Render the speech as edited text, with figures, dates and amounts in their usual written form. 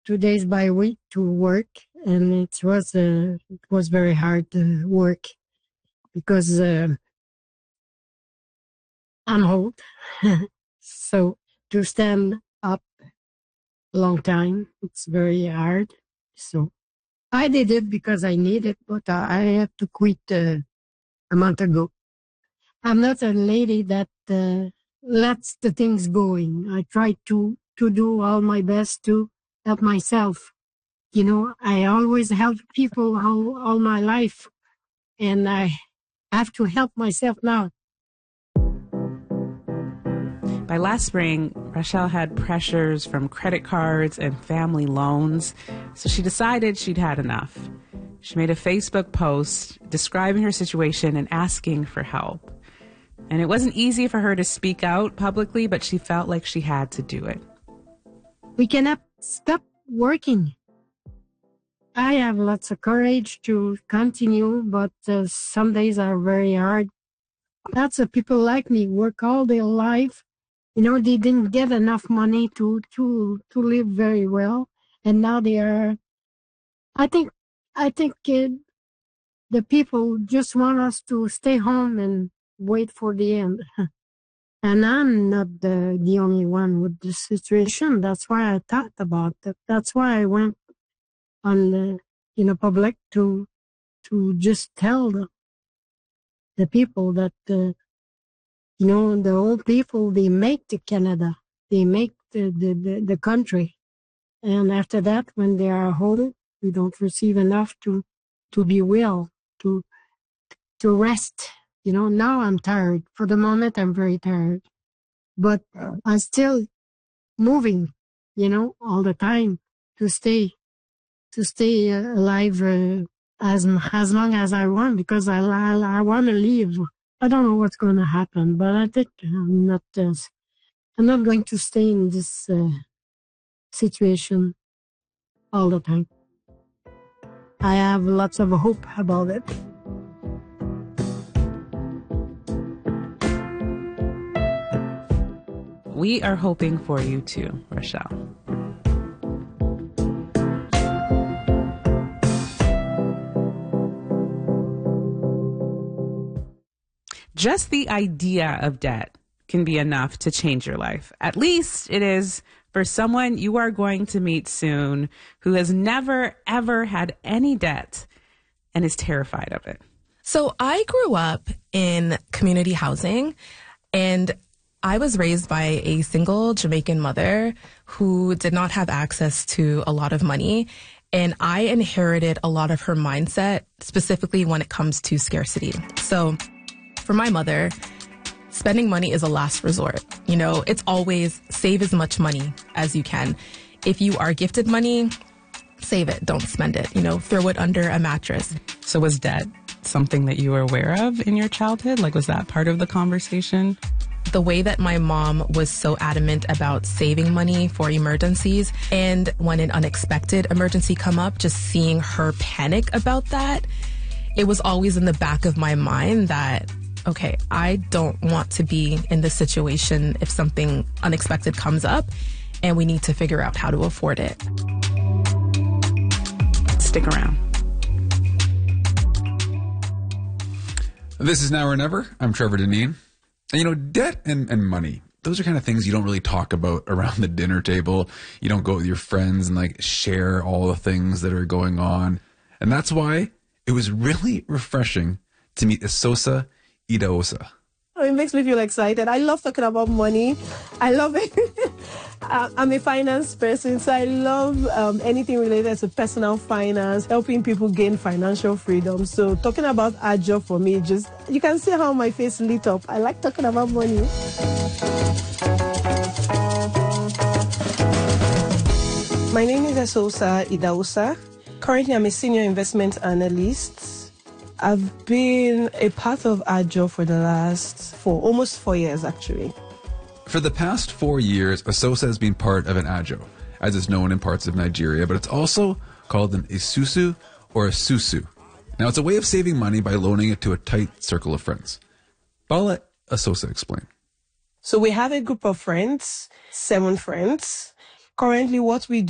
2 days by week to work, and it was very hard work because I'm old. So to stand up a long time, it's very hard. So I did it because I need it, but I had to quit a month ago. I'm not a lady that lets the things going. I try to do all my best to help myself. I always help people all my life, and I have to help myself now. By last spring, Rachelle had pressures from credit cards and family loans, so she decided she'd had enough. She made a Facebook post describing her situation and asking for help. And it wasn't easy for her to speak out publicly, but she felt like she had to do it. We cannot stop working. I have lots of courage to continue, but some days are very hard. Lots of people like me work all their life. They didn't get enough money to live very well, and now they are. I think the people just want us to stay home and wait for the end. And I'm not the only one with this situation. That's why I talked about it. That's why I went on the public to just tell the people that the old people, they make the Canada, they make the country, and after that, when they are old, we don't receive enough to be well, to rest. Now I'm tired. For the moment, I'm very tired, but I'm still moving, all the time to stay alive as long as I want, because I want to live. I don't know what's going to happen, but I think I'm not going to stay in this situation all the time. I have lots of hope about it. We are hoping for you too, Rachelle. Just the idea of debt can be enough to change your life. At least it is for someone you are going to meet soon who has never, ever had any debt and is terrified of it. So I grew up in community housing, and I was raised by a single Jamaican mother who did not have access to a lot of money. And I inherited a lot of her mindset, specifically when it comes to scarcity. So for my mother, spending money is a last resort. It's always save as much money as you can. If you are gifted money, save it. Don't spend it. Throw it under a mattress. So was debt something that you were aware of in your childhood? Like, was that part of the conversation? The way that my mom was so adamant about saving money for emergencies, and when an unexpected emergency come up, just seeing her panic about that, it was always in the back of my mind that, okay, I don't want to be in this situation if something unexpected comes up, and we need to figure out how to afford it. Stick around. This is Now or Never. I'm Trevor Deneen. And debt and money, those are kind of things you don't really talk about around the dinner table. You don't go with your friends and share all the things that are going on. And that's why it was really refreshing to meet Esosa Idahosa. It makes me feel excited. I love talking about money. I love it. I'm a finance person, so I love anything related to personal finance, helping people gain financial freedom. So talking about our job for me, you can see how my face lit up. I like talking about money. My name is Esosa Idahosa. Currently, I'm a senior investment analyst. I've been a part of Ajo for the last almost 4 years, actually. For the past 4 years, Esosa has been part of an Ajo, as it's known in parts of Nigeria, but it's also called an Isusu or a Susu. Now, it's a way of saving money by loaning it to a tight circle of friends. But I'll let Esosa explain. So we have a group of friends, 7 friends. Currently, what we do